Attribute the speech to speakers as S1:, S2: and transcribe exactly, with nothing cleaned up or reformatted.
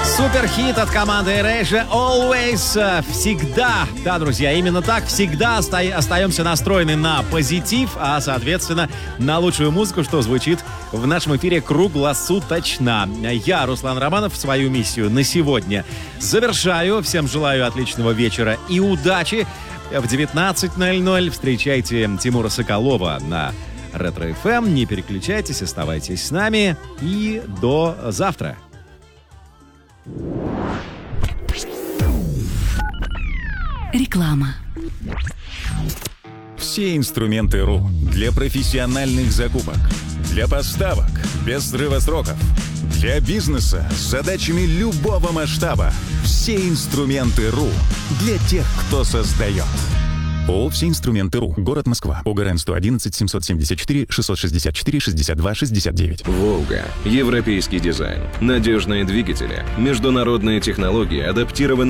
S1: Суперхит от команды Erasure Always. Всегда, да, друзья, именно так, всегда оста- остаемся настроены на позитив, а, соответственно, на лучшую музыку, что звучит в нашем эфире круглосуточно. Я, Руслан Романов, свою миссию на сегодня завершаю. Всем желаю отличного вечера и удачи. В девятнадцать ноль ноль встречайте Тимура Соколова на Ретро-эф эм. Не переключайтесь, оставайтесь с нами. И до завтра.
S2: Реклама.
S3: Все инструменты РУ для профессиональных закупок, для поставок без срыва сроков, для бизнеса с задачами любого масштаба. Все инструменты РУ для тех, кто создает. ООО «Все инструменты РУ». Город Москва. ОГРН сто одиннадцать семьсот семьдесят четыре шестьсот шестьдесят четыре шестьдесят два шестьдесят девять.
S4: «Волга». Европейский дизайн. Надежные двигатели. Международные технологии, адаптированные